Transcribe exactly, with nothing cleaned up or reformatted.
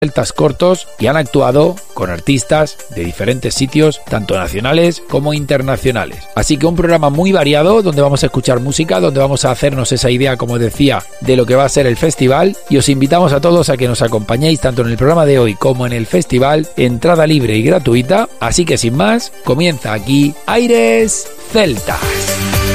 celtas cortos y han actuado con artistas de diferentes sitios, tanto nacionales como internacionales. Así que un programa muy variado donde vamos a escuchar música, donde vamos a hacernos esa idea, como decía, de lo que va a ser el festival, y os invitamos a todos a que nos acompañéis tanto en el programa de hoy como en el festival, entrada libre y gratuita. Así que sin más, comienza aquí Aires Celtas.